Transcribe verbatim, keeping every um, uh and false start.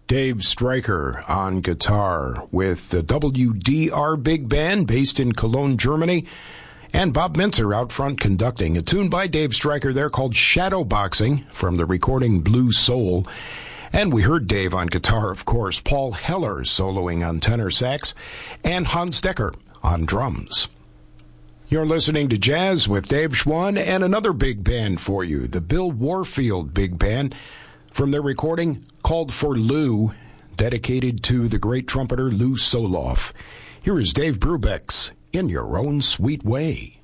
Dave Stryker on guitar with the W D R Big Band based in Cologne, Germany, and Bob Mintzer out front conducting. A tune by Dave Stryker there called Shadowboxing from the recording Blue Soul. And we heard Dave on guitar, of course, Paul Heller soloing on tenor sax, and Hans Decker on drums. You're listening to Jazz with Dave Schwann and another big band for you, the Bill Warfield Big Band, from their recording called For Lou, dedicated to the great trumpeter Lou Soloff. Here is Dave Brubeck's In Your Own Sweet Way.